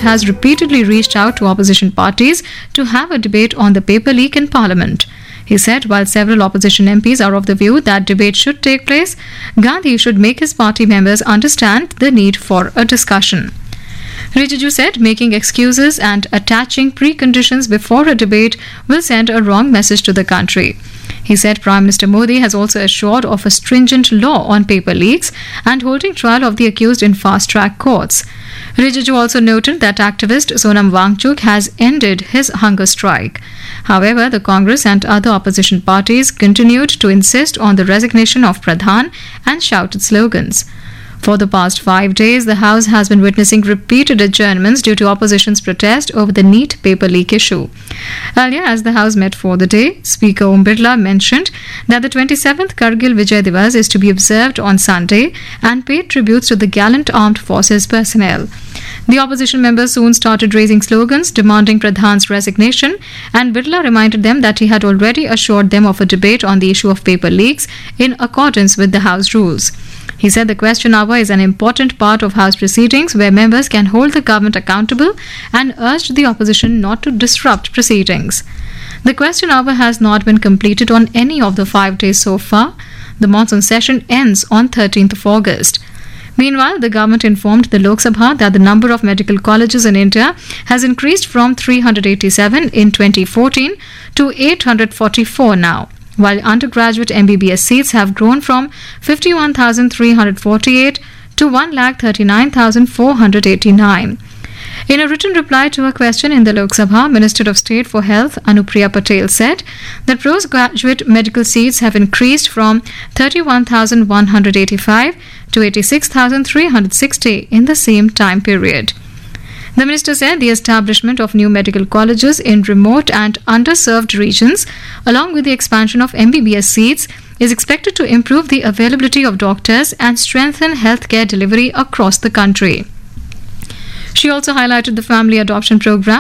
has repeatedly reached out to opposition parties to have a debate on the paper leak in Parliament. He said while several opposition MPs are of the view that debate should take place, Gandhi should make his party members understand the need for a discussion. Rijiju said making excuses and attaching preconditions before a debate will send a wrong message to the country. He said Prime Minister Modi has also assured of a stringent law on paper leaks and holding trial of the accused in fast-track courts. Rijiju also noted that activist Sonam Wangchuk has ended his hunger strike. However, the Congress and other opposition parties continued to insist on the resignation of Pradhan and shouted slogans. For the past 5 days, the House has been witnessing repeated adjournments due to opposition's protest over the NEET paper leak issue. Earlier, as the House met for the day, Speaker Om Birla mentioned that the 27th Kargil Vijay Divas is to be observed on Sunday and paid tributes to the gallant armed forces personnel. The opposition members soon started raising slogans demanding Pradhan's resignation, and Birla reminded them that he had already assured them of a debate on the issue of paper leaks in accordance with the House rules. He said the question hour is an important part of House proceedings where members can hold the government accountable and urged the opposition not to disrupt proceedings. The question hour has not been completed on any of the 5 days so far. The monsoon session ends on 13th of August. Meanwhile, the government informed the Lok Sabha that the number of medical colleges in India has increased from 387 in 2014 to 844 now, while undergraduate MBBS seats have grown from 51,348 to 1,39,489. In a written reply to a question in the Lok Sabha, Minister of State for Health Anupriya Patel said that postgraduate medical seats have increased from 31,185 to 86,360 in the same time period. The minister said the establishment of new medical colleges in remote and underserved regions, along with the expansion of MBBS seats, is expected to improve the availability of doctors and strengthen healthcare delivery across the country. She also highlighted the family adoption program,